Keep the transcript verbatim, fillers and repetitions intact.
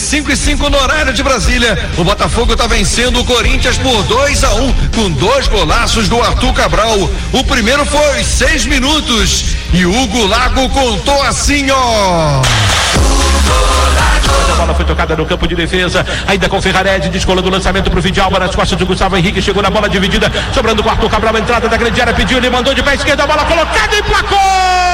cinco e cinco no horário de Brasília. O Botafogo tá vencendo o Corinthians por dois a um, com dois golaços do Arthur Cabral. O primeiro foi seis minutos e Hugo Lago contou assim, ó. A bola foi tocada no campo de defesa, ainda com Ferrarese, descolando o lançamento pro Vidalba nas costas de Gustavo Henrique, chegou na bola dividida, sobrando com o Arthur Cabral, entrada da grande área, pediu, ele mandou de pé esquerdo, a bola colocada e placou!